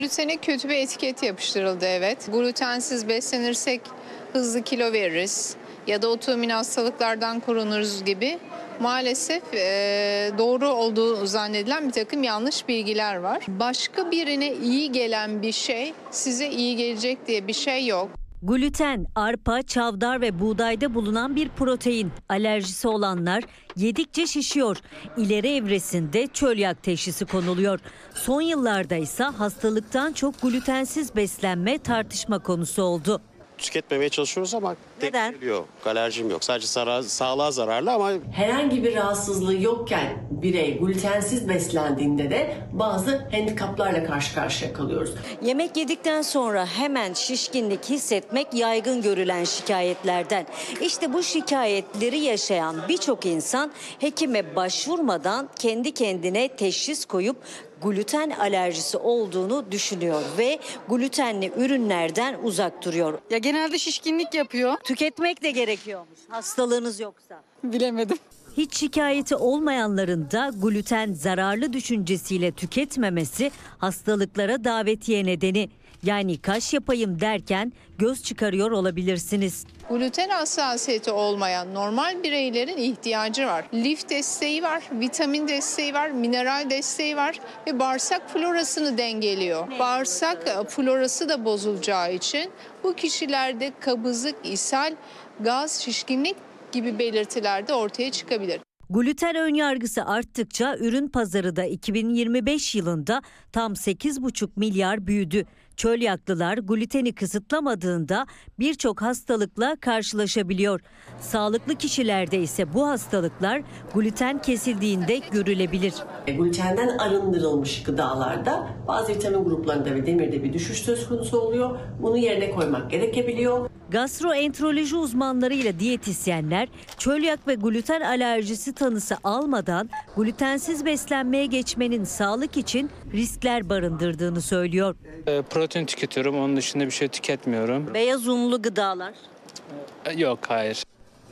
Glutene kötü bir etiket yapıştırıldı, evet. Glutensiz beslenirsek hızlı kilo veririz ya da otoimmün hastalıklardan korunuruz gibi maalesef doğru olduğu zannedilen bir takım yanlış bilgiler var. Başka birine iyi gelen bir şey size iyi gelecek diye bir şey yok. Gluten, arpa, çavdar ve buğdayda bulunan bir protein. Alerjisi olanlar yedikçe şişiyor. İleri evresinde çölyak teşhisi konuluyor. Son yıllarda ise hastalıktan çok glutensiz beslenme tartışma konusu oldu. Tüketmemeye çalışıyoruz ama Neden? yok. Alerjim yok. Sadece sağlığa zararlı ama Herhangi bir rahatsızlığı yokken birey glutensiz beslendiğinde de bazı handikaplarla karşı karşıya kalıyoruz. Yemek yedikten sonra hemen şişkinlik hissetmek yaygın görülen şikayetlerden. İşte bu şikayetleri yaşayan birçok insan hekime başvurmadan kendi kendine teşhis koyup gluten alerjisi olduğunu düşünüyor ve glutenli ürünlerden uzak duruyor. Ya genelde şişkinlik yapıyor. Tüketmek de gerekiyormuş hastalığınız yoksa. Bilemedim. Hiç şikayeti olmayanların da gluten zararlı düşüncesiyle tüketmemesi hastalıklara davetiye nedeni. Yani kaş yapayım derken göz çıkarıyor olabilirsiniz. Gluten hassasiyeti olmayan normal bireylerin ihtiyacı var. Lif desteği var, vitamin desteği var, mineral desteği var ve bağırsak florasını dengeliyor. Bağırsak florası da bozulacağı için bu kişilerde kabızlık, ishal, gaz, şişkinlik gibi belirtiler de ortaya çıkabilir. Gluten önyargısı arttıkça ürün pazarı da 2025 yılında tam 8,5 milyar büyüdü. Çölyaklılar gluteni kısıtlamadığında birçok hastalıkla karşılaşabiliyor. Sağlıklı kişilerde ise bu hastalıklar gluten kesildiğinde görülebilir. Glutenden arındırılmış gıdalarda bazı vitamin gruplarında ve demirde bir düşüş söz konusu oluyor. Bunu yerine koymak gerekebiliyor. Gastroenteroloji uzmanlarıyla diyetisyenler çölyak ve gluten alerjisi tanısı almadan glutensiz beslenmeye geçmenin sağlık için riskler barındırdığını söylüyor. Protein tüketiyorum. Onun dışında bir şey tüketmiyorum. Beyaz unlu gıdalar. Yok, hayır.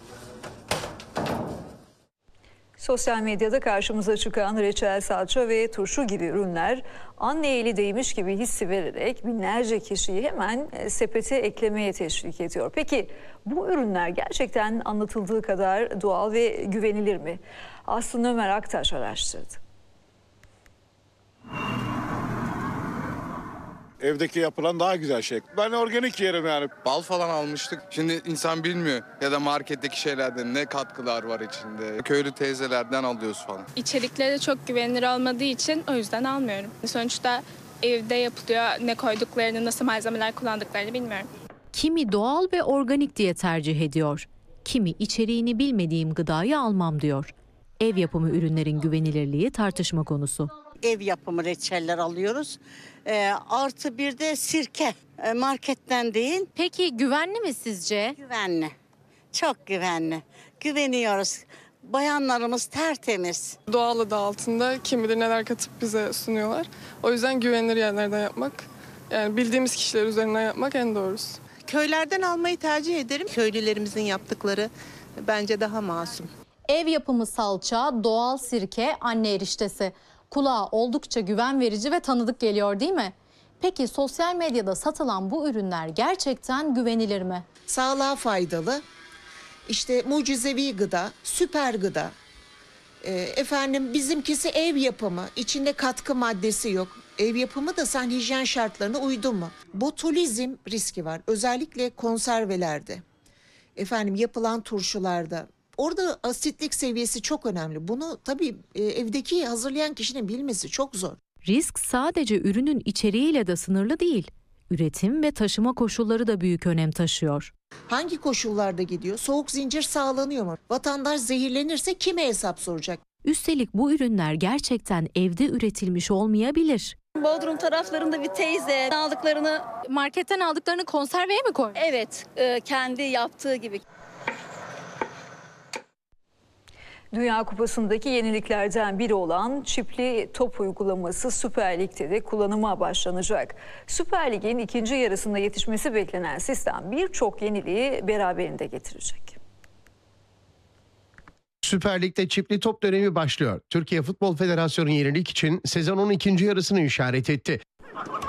Sosyal medyada karşımıza çıkan reçel, salça ve turşu gibi ürünler anne eli değmiş gibi hissi vererek binlerce kişiyi hemen sepete eklemeye teşvik ediyor. Peki bu ürünler gerçekten anlatıldığı kadar doğal ve güvenilir mi? Aslı Ömer Aktaş araştırdı. Evdeki yapılan daha güzel şey. Ben organik yerim yani. Bal falan almıştık. Şimdi insan bilmiyor ya da marketteki şeylerden ne katkılar var içinde. Köylü teyzelerden alıyoruz falan. İçerikleri çok güvenilir olmadığı için o yüzden almıyorum. Sonuçta evde yapılıyor. Ne koyduklarını, nasıl malzemeler kullandıklarını bilmiyorum. Kimi doğal ve organik diye tercih ediyor. Kimi içeriğini bilmediğim gıdayı almam diyor. Ev yapımı ürünlerin güvenilirliği tartışma konusu. Ev yapımı reçeller alıyoruz. Artı bir de sirke. Marketten değil. Peki güvenli mi sizce? Güvenli. Çok güvenli. Güveniyoruz. Bayanlarımız tertemiz. Doğal adı altında kim bilir neler katıp bize sunuyorlar. O yüzden güvenilir yerlerden yapmak, yani bildiğimiz kişiler üzerinden yapmak en doğrusu. Köylerden almayı tercih ederim. Köylülerimizin yaptıkları bence daha masum. Ev yapımı salça, doğal sirke, anne eriştesi. Kulağa oldukça güven verici ve tanıdık geliyor değil mi? Peki sosyal medyada satılan bu ürünler gerçekten güvenilir mi? Sağlığa faydalı, işte mucizevi gıda, süper gıda. Bizimkisi ev yapımı, içinde katkı maddesi yok. Ev yapımı da sen hijyen şartlarına uydun mu? Botulizm riski var, özellikle konservelerde. Yapılan turşularda. Orada asitlik seviyesi çok önemli. Bunu tabii evdeki hazırlayan kişinin bilmesi çok zor. Risk sadece ürünün içeriğiyle de sınırlı değil. Üretim ve taşıma koşulları da büyük önem taşıyor. Hangi koşullarda gidiyor? Soğuk zincir sağlanıyor mu? Vatandaş zehirlenirse kime hesap soracak? Üstelik bu ürünler gerçekten evde üretilmiş olmayabilir. Bodrum taraflarında bir teyze Marketten aldıklarını konserveye mi koymuş? evet kendi yaptığı gibi. Dünya Kupası'ndaki yeniliklerden biri olan çipli top uygulaması Süper Lig'de de kullanıma başlanacak. Süper Lig'in ikinci yarısında yetişmesi beklenen sistem birçok yeniliği beraberinde getirecek. Süper Lig'de çipli top dönemi başlıyor. Türkiye Futbol Federasyonu yenilik için sezonun ikinci yarısını işaret etti.